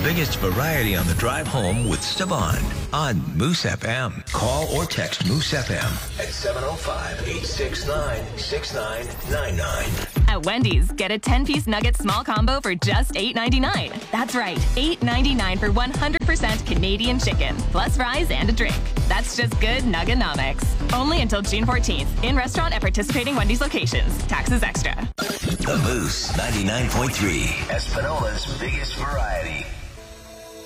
biggest variety on the drive home with Stavon on Moose FM. Call or text Moose FM at 705-869-6999. At Wendy's, get a 10-piece nugget small combo for just $8.99. That's right, $8.99 for 100% Canadian chicken, plus fries and a drink. That's just good Nuggenomics. Only until June 14th. In restaurant at participating Wendy's locations. Taxes extra. The Moose 99.3, Espanola's biggest variety.